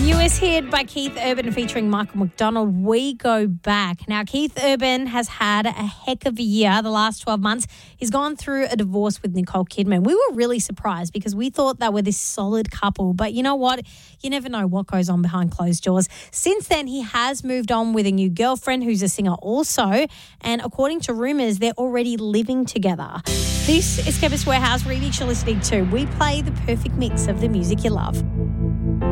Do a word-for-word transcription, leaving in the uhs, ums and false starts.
U S hit by Keith Urban featuring Michael McDonald, We Go Back. Now, Keith Urban has had a heck of a year the last twelve months. He's gone through a divorce with Nicole Kidman. We were really surprised because we thought they were this solid couple. But you know what? You never know what goes on behind closed doors. Since then, he has moved on with a new girlfriend who's a singer also. And according to rumours, they're already living together. This is Chemist Warehouse Remix you're listening to. We play the perfect mix of the music you love.